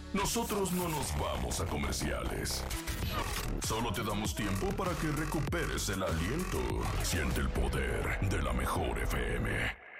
Nosotros no nos vamos a comerciales. Solo te damos tiempo para que recuperes el aliento. Siente el poder de la mejor FM.